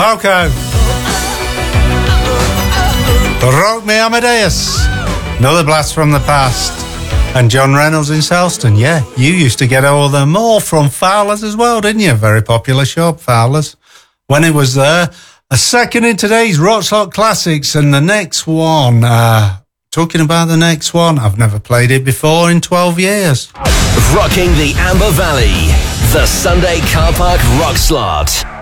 Poco. Rock Me Amadeus. Another blast from the past. And John Reynolds in Selston. Yeah, you used to get all them all from Fowler's as well, didn't you? Very popular shop, Fowler's, when it was there. A second in today's Rock Slot Classics, and the next one, talking about the next one, I've never played it before in 12 years. Rocking the Amber Valley, the Sunday Car Park Rock Slot.